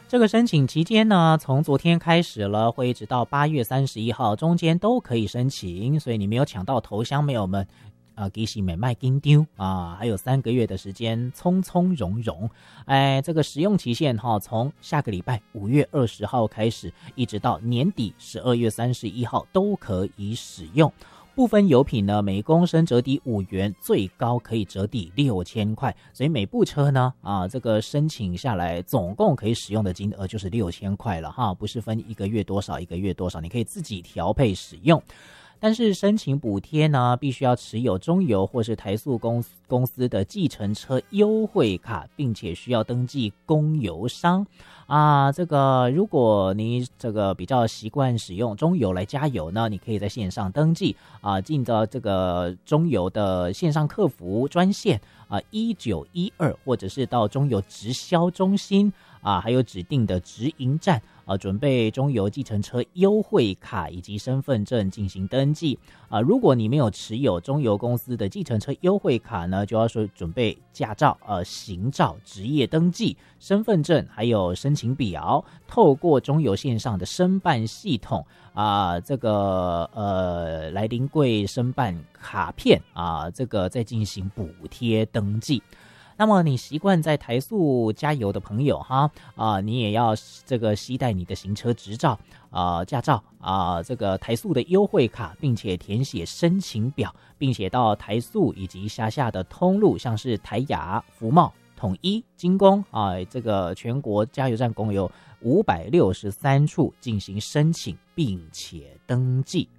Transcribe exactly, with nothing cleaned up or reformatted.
这个申请期间呢，从昨天开始了，会一直到八月三十一号，中间都可以申请。所以你没有抢到头香，没有们啊，给喜美卖金丢啊，还有三个月的时间，匆匆融融。哎，这个使用期限哈，从下个礼拜五月二十号开始，一直到年底十二月三十一号都可以使用。部分油品呢，每公升折抵五元，最高可以折抵六千块。所以每部车呢，啊，这个申请下来，总共可以使用的金额就是六千块了哈，不是分一个月多少，一个月多少，你可以自己调配使用。但是申请补贴呢，必须要持有中油或是台塑公司公司的计程车优惠卡，并且需要登记供油商啊。这个如果你这个比较习惯使用中油来加油呢，你可以在线上登记啊，进到这个中油的线上客服专线啊一九一二，或者是到中油直销中心啊，还有指定的直营站。啊，准备中油计程车优惠卡以及身份证进行登记啊。如果你没有持有中油公司的计程车优惠卡呢，就要说准备驾照、呃行照、职业登记、身份证，还有申请表，透过中油线上的申办系统啊，这个呃来临柜申办卡片啊，这个再进行补贴登记。那么你习惯在台塑加油的朋友哈啊、呃，你也要这个携带你的行车执照啊、呃、驾照啊、呃、这个台塑的优惠卡，并且填写申请表，并且到台塑以及辖下的通路，像是台亚、福茂、统一、金工啊、呃，这个全国加油站共有五百六十三处进行申请并且登记。